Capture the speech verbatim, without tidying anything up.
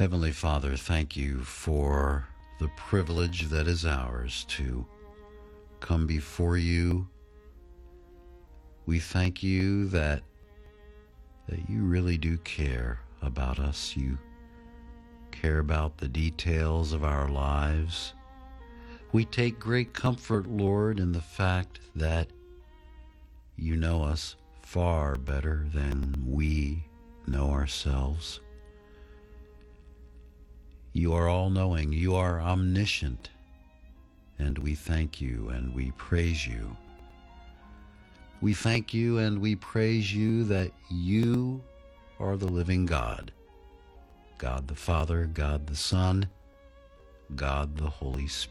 Heavenly Father, thank you for the privilege that is ours to come before you. We thank you that that you really do care about us. You care about the details of our lives. We take great comfort, Lord, in the fact that you know us far better than we know ourselves. You are all-knowing. You are omniscient. And we thank you and we praise you. We thank you and we praise you that you are the living God. God the Father, God the Son, God the Holy Spirit.